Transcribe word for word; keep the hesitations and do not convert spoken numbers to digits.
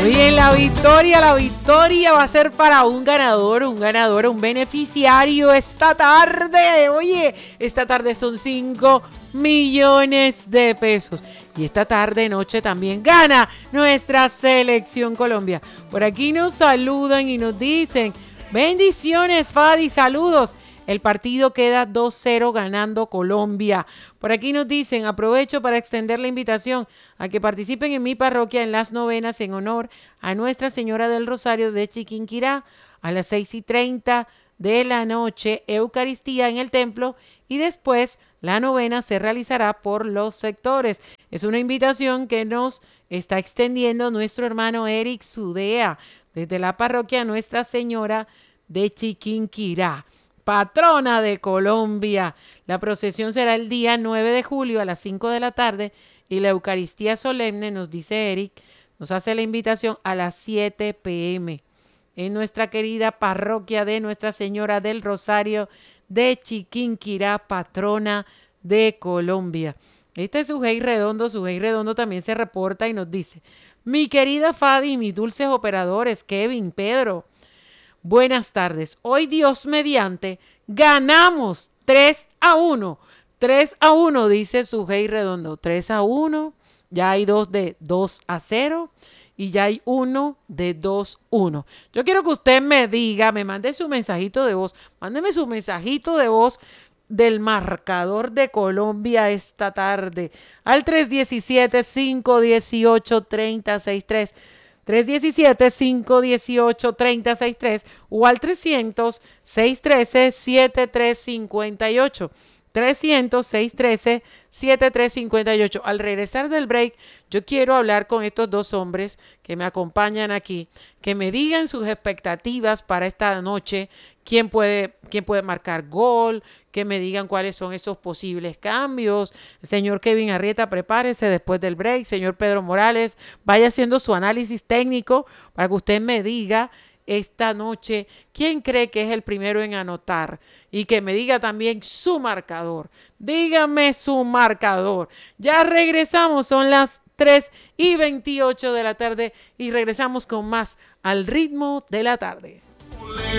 Oye, la victoria, la victoria va a ser para un ganador, un ganador, un beneficiario esta tarde. Oye, esta tarde son cinco millones de pesos. Y esta tarde, noche también gana nuestra selección Colombia. Por aquí nos saludan y nos dicen, bendiciones, Fadi, saludos. El partido queda dos cero ganando Colombia. Por aquí nos dicen, aprovecho para extender la invitación a que participen en mi parroquia en las novenas en honor a Nuestra Señora del Rosario de Chiquinquirá a las seis y treinta de la noche, Eucaristía en el templo y después la novena se realizará por los sectores. Es una invitación que nos está extendiendo nuestro hermano Eric Sudea desde la parroquia Nuestra Señora de Chiquinquirá, patrona de Colombia. La procesión será el día nueve de julio a las cinco de la tarde y la Eucaristía solemne, nos dice Eric, nos hace la invitación a las siete p.m. en nuestra querida parroquia de Nuestra Señora del Rosario de Chiquinquirá, patrona de Colombia. Este es Sujei Redondo. Sujei Redondo también se reporta y nos dice, mi querida Fadi y mis dulces operadores, Kevin, Pedro, buenas tardes. Hoy, Dios mediante, ganamos tres a uno. tres a uno, dice Sujei Redondo. tres a uno. Ya hay dos de dos a cero. Y ya hay uno de dos a uno. Yo quiero que usted me diga, me mande su mensajito de voz. Mándeme su mensajito de voz del marcador de Colombia esta tarde. Al tres uno siete, cinco uno ocho, tres cero seis tres. tres uno siete, cinco uno ocho, tres cero seis tres o al trescientos, seiscientos trece, setenta y tres cincuenta y ocho. trescientos, seiscientos trece, setenta y tres cincuenta y ocho. Al regresar del break, yo quiero hablar con estos dos hombres que me acompañan aquí, que me digan sus expectativas para esta noche, quién puede, quién puede marcar gol, que me digan cuáles son esos posibles cambios. El señor Kevin Arrieta, prepárese después del break. Señor Pedro Morales, vaya haciendo su análisis técnico para que usted me diga esta noche quién cree que es el primero en anotar y que me diga también su marcador. Dígame su marcador. Ya regresamos, son las tres y veintiocho de la tarde y regresamos con más al ritmo de la tarde.